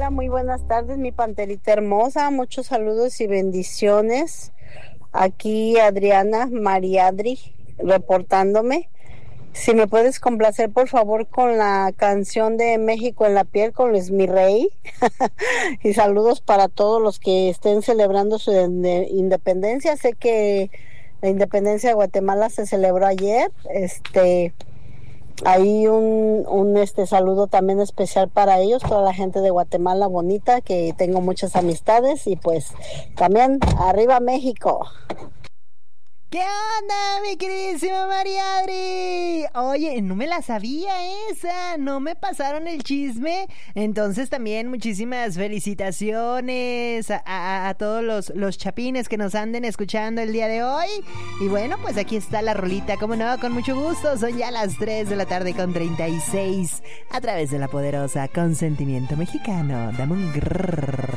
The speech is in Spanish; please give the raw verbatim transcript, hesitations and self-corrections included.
Hola, muy buenas tardes, mi panterita hermosa. Muchos saludos y bendiciones. Aquí Adriana Mariadri reportándome. Si me puedes complacer, por favor, con la canción de México en la piel con Luis Mi Rey. Y saludos para todos los que estén celebrando su independencia. Sé que la independencia de Guatemala se celebró ayer. Este, Hay un, un este saludo también especial para ellos, toda la gente de Guatemala bonita, que tengo muchas amistades, y pues también arriba México. ¿Qué onda, mi queridísima Mariadri? Oye, no me la sabía esa, no me pasaron el chisme. Entonces también muchísimas felicitaciones a, a, a todos los, los chapines que nos anden escuchando el día de hoy. Y bueno, pues aquí está la rolita, como no, con mucho gusto. Son ya las tres de la tarde con treinta y seis a través de la poderosa Consentimiento Mexicano. Dame un grrr.